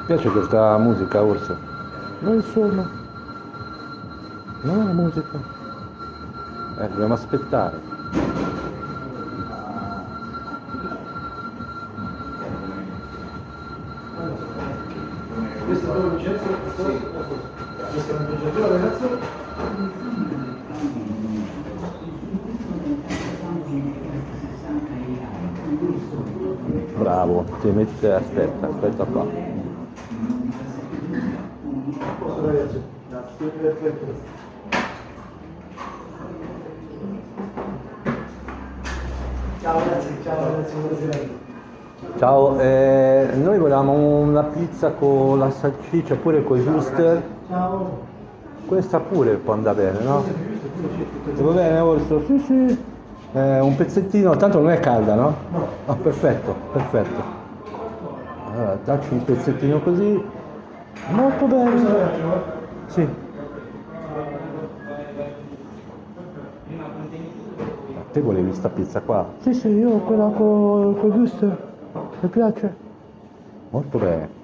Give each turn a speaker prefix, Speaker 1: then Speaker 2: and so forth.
Speaker 1: Piace questa musica, Orso? Non il suono, non la musica. Dobbiamo aspettare.
Speaker 2: Questo è il Vincenzo? Questo è il viaggiatore, ragazzo?
Speaker 1: Bravo, ti metti, aspetta qua.
Speaker 2: Posso, ragazzi? Grazie, perfetto. Ciao ragazzi, buonasera.
Speaker 1: Ciao, noi volevamo una pizza con la salsiccia pure con i wuster.
Speaker 2: Ciao.
Speaker 1: Questa pure può andare bene, no? Va bene, Orso? Sì, sì. Un pezzettino, tanto non è calda, no?
Speaker 2: No.
Speaker 1: Ah, perfetto, perfetto. Allora, dacci un pezzettino così. Molto bene. Sì. Te volevi sta pizza qua? Sì, sì, io quella con i wuster. Mi piace? Molto bene.